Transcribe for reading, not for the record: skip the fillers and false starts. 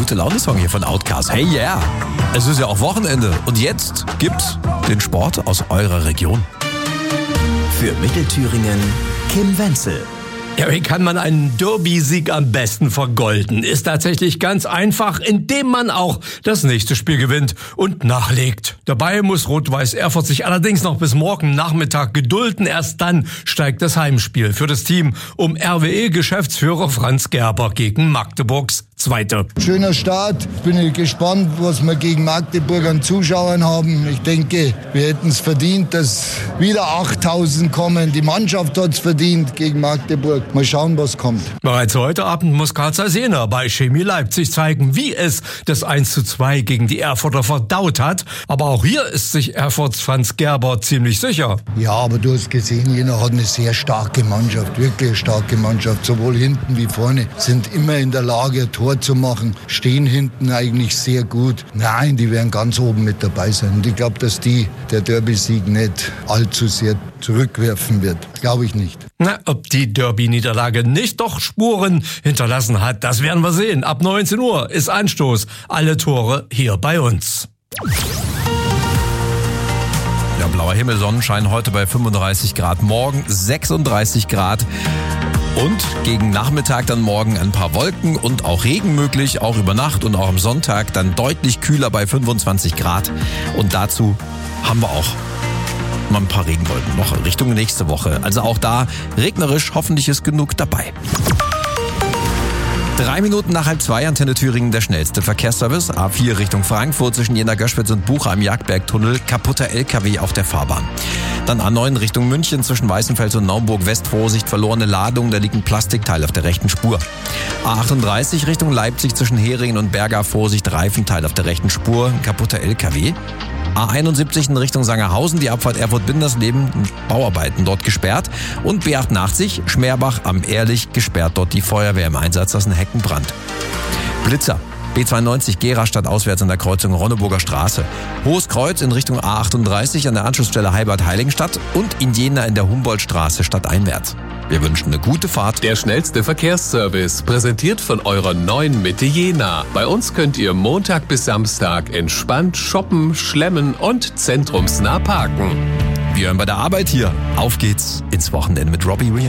Gute-Laune-Song hier von Outkast. Hey yeah! Es ist ja auch Wochenende und jetzt gibt's den Sport aus eurer Region. Für Mittelthüringen Kim Wenzel. Ja, wie kann man einen Derby-Sieg am besten vergolden? Ist tatsächlich ganz einfach, indem man auch das nächste Spiel gewinnt und nachlegt. Dabei muss Rot-Weiß Erfurt sich allerdings noch bis morgen Nachmittag gedulden. Erst dann steigt das Heimspiel für das Team um RWE-Geschäftsführer Franz Gerber gegen Magdeburgs Zweite. Schöner Start. Bin ich gespannt, was wir gegen Magdeburg an Zuschauern haben. Ich denke, wir hätten es verdient, dass wieder 8000 kommen. Die Mannschaft hat es verdient gegen Magdeburg. Mal schauen, was kommt. Bereits heute Abend muss Karl Zeisener bei Chemie Leipzig zeigen, wie es das 1:2 gegen die Erfurter verdaut hat. Aber auch hier ist sich Erfurts Franz Gerber ziemlich sicher. Ja, aber du hast gesehen, Jena hat eine sehr starke Mannschaft, wirklich eine starke Mannschaft. Sowohl hinten wie vorne sind immer in der Lage, ein Tor zu machen, stehen hinten eigentlich sehr gut. Nein, die werden ganz oben mit dabei sein. Und ich glaube, dass der Derby-Sieg nicht allzu sehr zurückwerfen wird. Glaube ich nicht. Na, ob die Derby-Niederlage nicht doch Spuren hinterlassen hat, das werden wir sehen. Ab 19 Uhr ist Anstoß. Alle Tore hier bei uns. Ja, blauer Himmel, Sonnenschein heute bei 35 Grad, morgen 36 Grad. Und gegen Nachmittag dann morgen ein paar Wolken und auch Regen möglich, auch über Nacht und auch am Sonntag dann deutlich kühler bei 25 Grad. Und dazu haben wir auch mal ein paar Regenwolken noch Richtung nächste Woche. Also auch da regnerisch, hoffentlich ist genug dabei. 3 Minuten nach 1:30, Antenne Thüringen, der schnellste Verkehrsservice. A4 Richtung Frankfurt zwischen Jena-Göschwitz und Bucha im Jagdbergtunnel. Kaputter LKW auf der Fahrbahn. Dann A9 Richtung München zwischen Weißenfels und Naumburg West. Vorsicht, verlorene Ladung, da liegt ein Plastikteil auf der rechten Spur. A38 Richtung Leipzig zwischen Heringen und Berga. Vorsicht, Reifenteil auf der rechten Spur. Ein kaputter LKW. A71 in Richtung Sangerhausen, die Abfahrt Erfurt-Bindersleben, Bauarbeiten dort gesperrt. Und B88 Schmerbach am Ehrlich, gesperrt dort die Feuerwehr im Einsatz, das ist ein Heckenbrand. Blitzer. B92 Gera stadtauswärts an der Kreuzung Ronneburger Straße. Hohes Kreuz in Richtung A38 an der Anschlussstelle Heilbad-Heiligenstadt und in Jena in der Humboldtstraße stadteinwärts. Wir wünschen eine gute Fahrt. Der schnellste Verkehrsservice, präsentiert von eurer neuen Mitte Jena. Bei uns könnt ihr Montag bis Samstag entspannt shoppen, schlemmen und zentrumsnah parken. Wir hören bei der Arbeit hier. Auf geht's ins Wochenende mit Robbie Williams.